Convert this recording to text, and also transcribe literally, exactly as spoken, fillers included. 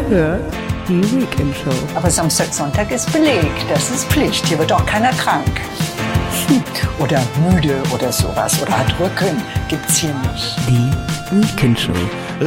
hört die Weekend Show. Aber Samstag, Sonntag ist belegt. Das ist Pflicht. Hier wird auch keiner krank. Hm. Oder müde oder sowas. Oder hat Rücken. Gibt's hier nicht. Die Weekend Show.